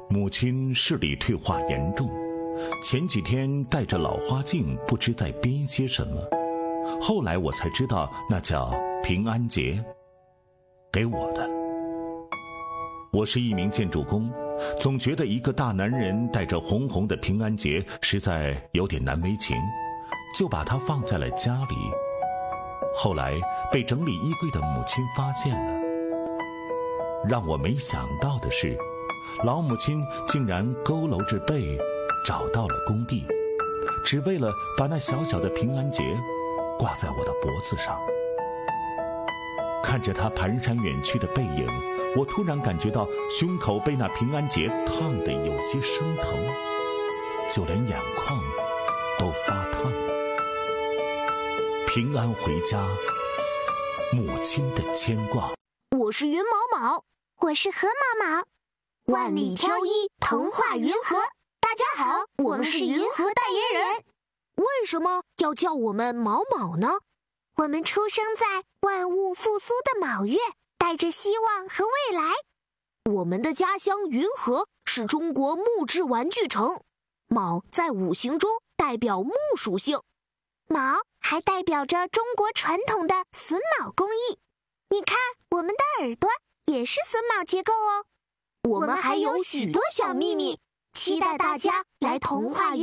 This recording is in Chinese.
母亲视力退化严重，前几天戴着老花镜，不知在编些什么。后来我才知道，那叫平安结，给我的。我是一名建筑工，总觉得一个大男人带着红红的平安结实在有点难为情，就把它放在了家里。后来被整理衣柜的母亲发现了。让我没想到的是，老母亲竟然佝偻着背找到了工地，只为了把那小小的平安结挂在我的脖子上。看着她蹒跚远去的背影，我突然感觉到胸口被那平安结烫得有些生疼，就连眼眶都发烫。平安回家，母亲的牵挂。 我是云毛毛， 我是河毛毛， 万里挑一，童话云和。大家好，我们是云和代言人。为什么要叫我们毛毛呢？ 我们出生在万物复苏的卯月，带着希望和未来。 我们的家乡云和是中国木质玩具城，卯在五行中代表木属性， 卯还代表着中国传统的榫卯工艺。你看，我们的耳朵也是榫卯结构哦。 我们还有许多小秘密，期待大家来童话云